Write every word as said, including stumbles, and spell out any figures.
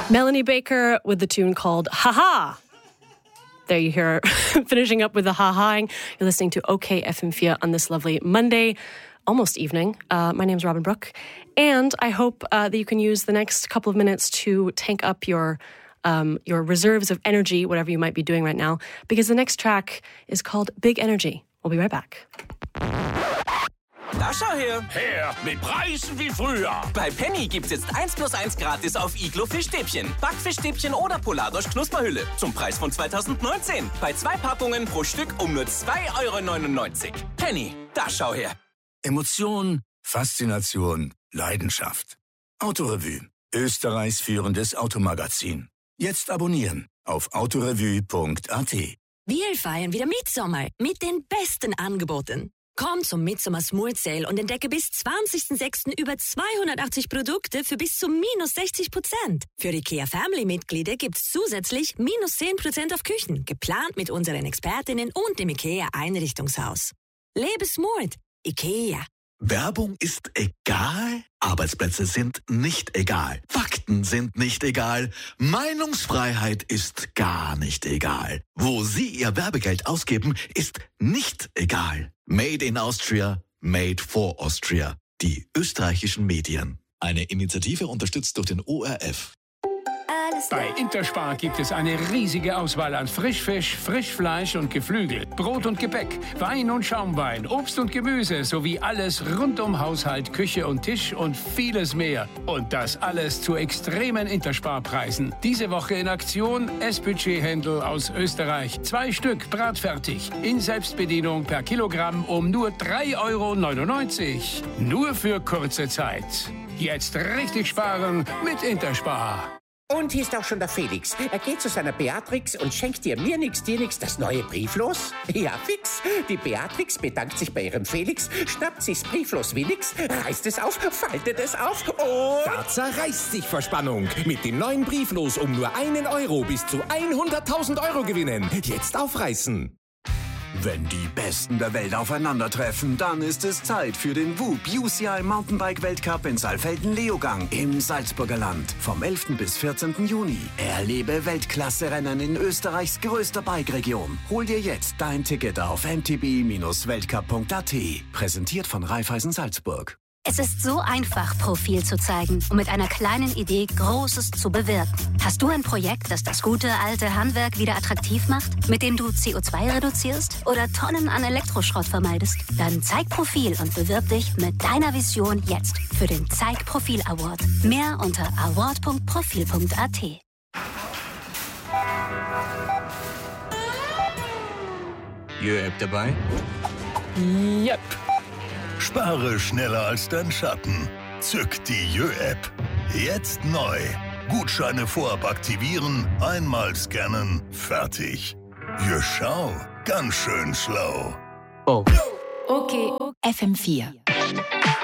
Melanie Baker with the tune called Ha Ha. There you hear her finishing up with the ha-haing. You're listening to OK F M four on this lovely Monday, almost evening. Uh, my name's Robin Brooke. And I hope uh, that you can use the next couple of minutes to tank up your um, your reserves of energy, whatever you might be doing right now, because the next track is called Big Energy. We'll be right back. Da schau her. Her, mit Preisen wie früher. Bei Penny gibt's jetzt eins plus eins gratis auf Iglo Fischstäbchen, Backfischstäbchen oder Polardosch Knusperhülle. Zum Preis von zweitausendneunzehn. Bei zwei Packungen pro Stück um nur zwei Euro neunundneunzig. Penny, da schau her. Emotion, Faszination, Leidenschaft. Autorevue, Österreichs führendes Automagazin. Jetzt abonnieren auf autorevue punkt a t. Wir feiern wieder Mitsommer mit den besten Angeboten. Komm zum Midsommer Smooth Sale und entdecke bis zwanzigsten sechsten über zweihundertachtzig Produkte für bis zu minus sechzig Prozent. Für IKEA Family-Mitglieder gibt's zusätzlich minus zehn Prozent auf Küchen, geplant mit unseren Expertinnen und dem IKEA Einrichtungshaus. Lebe smooth. IKEA. Werbung ist egal, Arbeitsplätze sind nicht egal, Fakten sind nicht egal, Meinungsfreiheit ist gar nicht egal. Wo Sie Ihr Werbegeld ausgeben, ist nicht egal. Made in Austria, made for Austria. Die österreichischen Medien. Eine Initiative unterstützt durch den O R F. Bei Interspar gibt es eine riesige Auswahl an Frischfisch, Frischfleisch und Geflügel, Brot und Gebäck, Wein und Schaumwein, Obst und Gemüse sowie alles rund um Haushalt, Küche und Tisch und vieles mehr. Und das alles zu extremen Interspar-Preisen. Diese Woche in Aktion S-Budget-Händel aus Österreich. Zwei Stück bratfertig, in Selbstbedienung per Kilogramm um nur drei Euro neunundneunzig. Nur für kurze Zeit. Jetzt richtig sparen mit Interspar. Und hier ist auch schon der Felix. Er geht zu seiner Beatrix und schenkt ihr mir nix, dir nix das neue Brieflos. Ja, fix. Die Beatrix bedankt sich bei ihrem Felix, schnappt sich's Brieflos wie nix, reißt es auf, faltet es auf und... Da zerreißt sich vor Spannung. Mit dem neuen Brieflos um nur einen Euro bis zu hunderttausend Euro gewinnen. Jetzt aufreißen. Wenn die Besten der Welt aufeinandertreffen, dann ist es Zeit für den W U P U C I Mountainbike Weltcup in Saalfelden-Leogang im Salzburger Land. Vom elften bis vierzehnten Juni. Erlebe Weltklasse-Rennen in Österreichs größter Bike-Region. Hol dir jetzt dein Ticket auf m t b Bindestrich weltcup punkt a t. Präsentiert von Raiffeisen Salzburg. Es ist so einfach, Profil zu zeigen und mit einer kleinen Idee Großes zu bewirken. Hast du ein Projekt, das das gute alte Handwerk wieder attraktiv macht, mit dem du C O zwei reduzierst oder Tonnen an Elektroschrott vermeidest? Dann zeig Profil und bewirb dich mit deiner Vision jetzt für den Zeig Profil Award. Mehr unter award punkt profil punkt a t. Jö-App dabei? Yep. Spare schneller als dein Schatten. Zück die Jö-App. Jetzt neu. Gutscheine vorab aktivieren, einmal scannen, fertig. Jö, schau, ganz schön schlau. Oh. Okay, F M vier.